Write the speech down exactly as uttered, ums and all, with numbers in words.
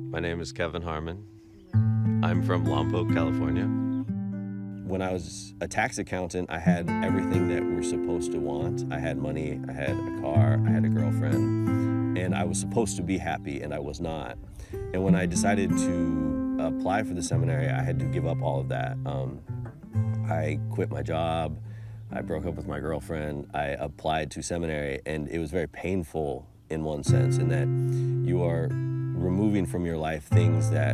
My name is Kevin Harmon. I'm from Lompoc, California. When I was a tax accountant, I had everything that we're supposed to want. I had money, I had a car, I had a girlfriend, and I was supposed to be happy, and I was not. And when I decided to apply for the seminary, I had to give up all of that. Um, I quit my job, I broke up with my girlfriend, I applied to seminary, and it was very painful in one sense, in that you are removing from your life things that